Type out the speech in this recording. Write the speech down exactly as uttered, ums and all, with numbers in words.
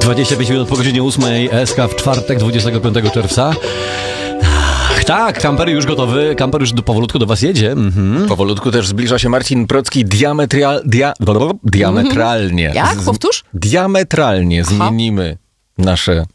dwadzieścia pięć minut po godzinie ósmej, S K w czwartek, dwudziestego piątego czerwca. Tak, kamper już gotowy, kamper już do, powolutku do was jedzie. Mhm. Powolutku też zbliża się Marcin Procki diametral, dia, diametralnie. Jak? Powtórz? Diametralnie zmienimy nasze